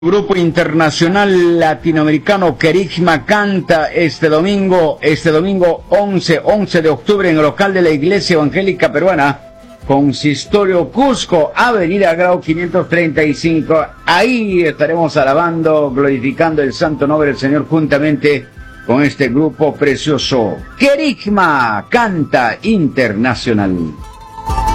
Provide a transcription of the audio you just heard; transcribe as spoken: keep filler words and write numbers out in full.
Grupo internacional latinoamericano Querigma canta este domingo, este domingo once, once de octubre en el local de la Iglesia Evangélica Peruana, Consistorio Cusco, Avenida Grau quinientos treinta y cinco. Ahí estaremos alabando, glorificando el santo nombre del Señor juntamente con este grupo precioso. Querigma canta internacional.